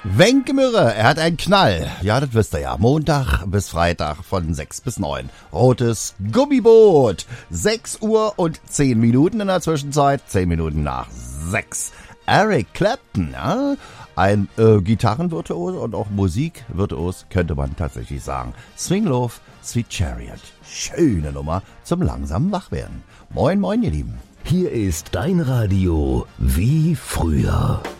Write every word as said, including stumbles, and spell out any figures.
Wenke Mürre, er hat einen Knall. Ja, das wisst ihr ja. Montag bis Freitag von sechs bis neun. Rotes Gummiboot. sechs Uhr und zehn Minuten in der Zwischenzeit. zehn Minuten nach sechs. Eric Clapton, ja? Ein äh, Gitarrenvirtuos und auch Musikvirtuos, könnte man tatsächlich sagen. Swing Love, Sweet Chariot. Schöne Nummer zum langsamen Wachwerden. Moin, moin, ihr Lieben. Hier ist dein Radio wie früher.